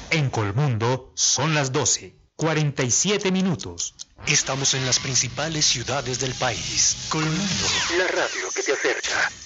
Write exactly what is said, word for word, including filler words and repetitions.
En Colmundo son las doce, cuarenta y siete minutos. Estamos en las principales ciudades del país. Colmundo, la radio que te acerca.